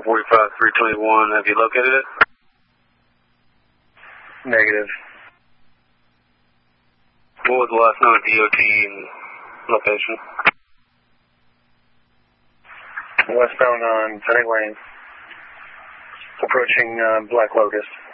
145-321, have you located it? Negative. What was the last known DOT and location? Westbound on Fennec Lane, approaching Black Locust.